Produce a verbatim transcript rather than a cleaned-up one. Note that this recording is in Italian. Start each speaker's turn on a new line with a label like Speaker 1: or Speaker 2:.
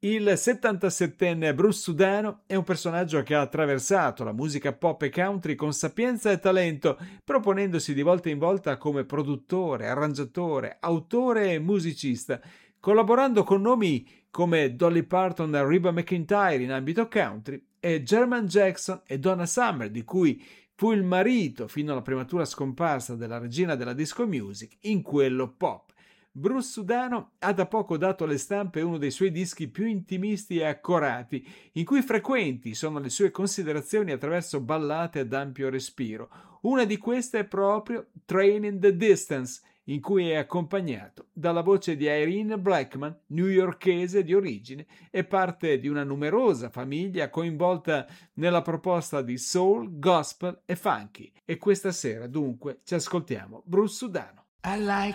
Speaker 1: Il settantasettenne Bruce Sudano è un personaggio che ha attraversato la musica pop e country con sapienza e talento, proponendosi di volta in volta come produttore, arrangiatore, autore e musicista, collaborando con nomi come Dolly Parton e Reba McEntire in ambito country e Jermaine Jackson e Donna Summer, di cui fu il marito fino alla prematura scomparsa della regina della disco music in quello pop. Bruce Sudano ha da poco dato alle stampe uno dei suoi dischi più intimisti e accorati, in cui frequenti sono le sue considerazioni attraverso ballate ad ampio respiro. Una di queste è proprio Train the Distance, in cui è accompagnato dalla voce di Irene Blackman, newyorkese di origine, e parte di una numerosa famiglia coinvolta nella proposta di soul, gospel e funky. E questa sera dunque ci ascoltiamo Bruce Sudano. I like